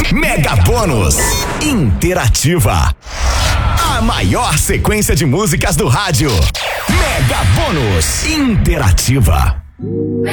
Mega Bônus Interativa. A maior sequência de músicas do rádio. Mega Bônus Interativa.